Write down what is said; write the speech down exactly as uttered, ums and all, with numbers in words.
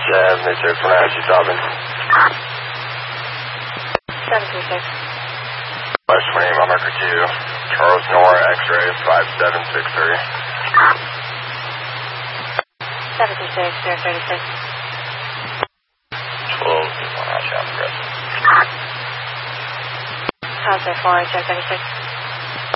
uh, Mister Fernandez, you talking? seven three six. West Wing, on marker two. Charles Nora, X-ray, five seven six three. seven three six, zero thirty-six. twelve, one, Roger, progressive. House four, zero thirty-six.